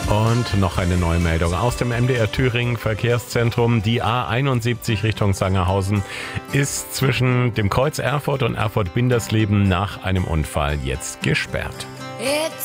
Und noch eine neue Meldung aus dem MDR Thüringen Verkehrszentrum. Die A71 Richtung Sangerhausen ist zwischen dem Kreuz Erfurt und Erfurt-Bindersleben nach einem Unfall jetzt gesperrt.